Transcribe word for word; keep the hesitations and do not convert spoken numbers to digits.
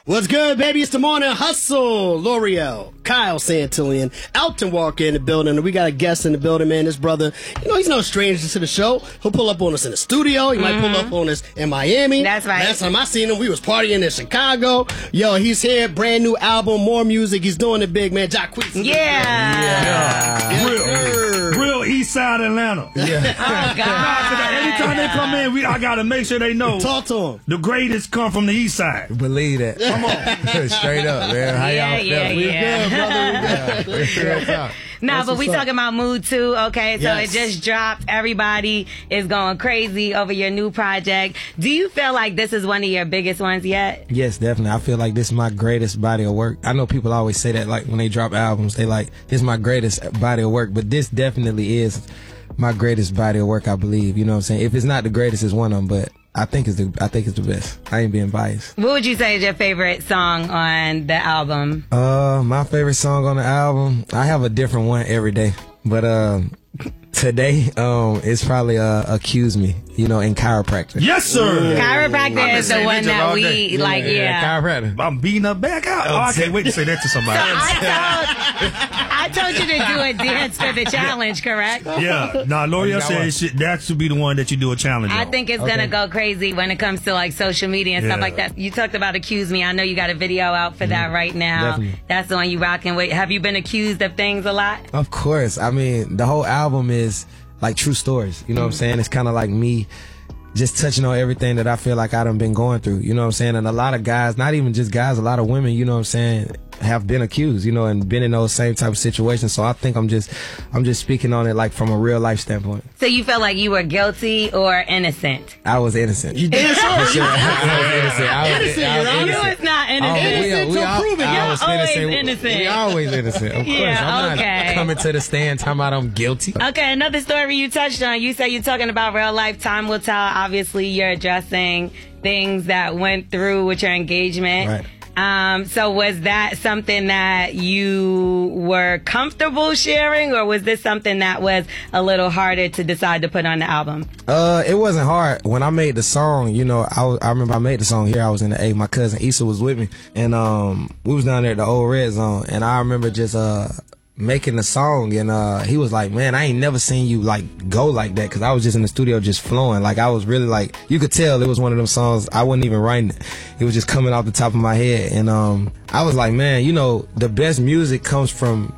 What's good, baby? It's the morning hustle. L'Oreal, Kyle Santillian, Elton Walker in the building, and we got a guest in the building, man. This brother, you know, he's no stranger to the show. He'll pull up on us in the studio. He mm-hmm. might pull up on us in Miami. That's right. Last time I seen him, we was partying in Chicago. Yo, he's here, brand new album, more music. He's doing it big, man. Jacquees. Yeah. Yeah. yeah. Real, real East Side Atlanta. Yeah. Oh God. Anytime they come in, we I gotta make sure they know. Talk to him. The greatest come from the East Side. Believe that. Come on. Straight up, man. How Yeah, y'all yeah, feeling? We yeah. good, brother. We good. Real talk. No, That's but we what's up. talking about Mood too, okay? So Yes. it just dropped. Everybody is going crazy over your new project. Do you feel like this is one of your biggest ones yet? Yes, definitely. I feel like this is my greatest body of work. I know people always say that, like when they drop albums, they like, this is my greatest body of work, but this definitely is my greatest body of work, I believe. You know what I'm saying? If it's not the greatest, it's one of them, but I think it's the I think it's the best. I ain't being biased. What would you say is your favorite song on the album? Uh, my favorite song on the album, I have a different one every day, but um, today um, it's probably uh, "Accuse Me," you know, in chiropractor. Yes, sir. Chiropractor is the saying one bitches that all we day. like. Yeah. chiropractor. I'm beating her back out. Oh, I can't wait to say that to So somebody. I told, I told you to do a dance for the challenge, correct? Yeah. Nah, L'Oreal That said one. it should, that should be the one that you do a challenge I on. think it's Okay. gonna go crazy when it comes to like social media and stuff Yeah. like that. You talked about Accuse Me. I know you got a video out for that right now. Definitely. That's the one you rocking with. Have you been accused of things a lot? Of course. I mean, the whole album is like true stories. You know what I'm saying? It's kind of like me just touching on everything that I feel like I done been going through. You know what I'm saying? And a lot of guys, not even just guys, a lot of women, you know what I'm saying, have been accused, you know, and been in those same type of situations. So I think I'm just, I'm just speaking on it like from a real life standpoint. So you felt like you were guilty or innocent? I was innocent. You did For so. sure. I was innocent. I was, Innocent, I was Your Honor. You innocent. was not Oh, innocent. we- Innocent we till all- proven. I You're was always innocent. innocent. We always innocent. Of course. Yeah, I'm okay. not coming to the stand talking about I'm guilty. Okay, another story you touched on. You say you're talking about real life. Time will tell. Obviously, you're addressing things that went through with your engagement. Right. Um, so was that something that you were comfortable sharing, or was this something that was a little harder to decide to put on the album? Uh, it wasn't hard. When I made the song, you know, I, was, I remember I made the song here. I was in the A. My cousin Issa was with me, and um, we was down there at the old Red Zone, and I remember just uh making the song, and uh, he was like, "Man, I ain't never seen you like go like that," because I was just in the studio just flowing. Like I was really like, you could tell it was one of them songs. I wasn't even writing it; it was just coming off the top of my head, and um, I was like, man, you know, the best music comes from